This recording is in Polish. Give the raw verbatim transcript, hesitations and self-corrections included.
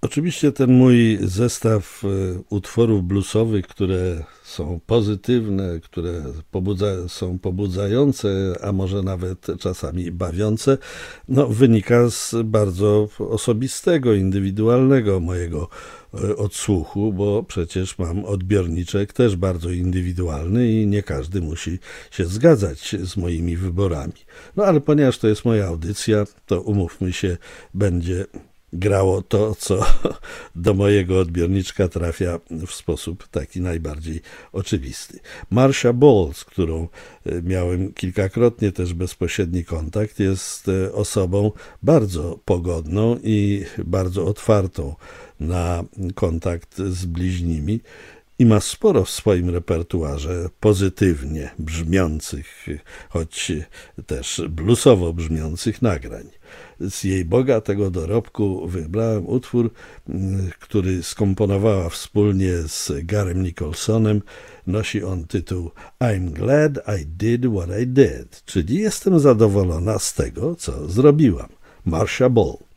Oczywiście ten mój zestaw e, utworów bluesowych, które są pozytywne, które pobudza, są pobudzające, a może nawet czasami bawiące, no, wynika z bardzo osobistego, indywidualnego mojego e, odsłuchu, bo przecież mam odbiorniczek też bardzo indywidualny i nie każdy musi się zgadzać z moimi wyborami. No ale ponieważ to jest moja audycja, to umówmy się, będzie grało to, co do mojego odbiorniczka trafia w sposób taki najbardziej oczywisty. Marcia Ball, z którą miałem kilkakrotnie też bezpośredni kontakt, jest osobą bardzo pogodną i bardzo otwartą na kontakt z bliźnimi i ma sporo w swoim repertuarze pozytywnie brzmiących, choć też bluesowo brzmiących nagrań. Z jej bogatego dorobku wybrałem utwór, który skomponowała wspólnie z Garym Nicholsonem. Nosi on tytuł I'm glad I did what I did, czyli jestem zadowolona z tego, co zrobiłam. Marcia Ball.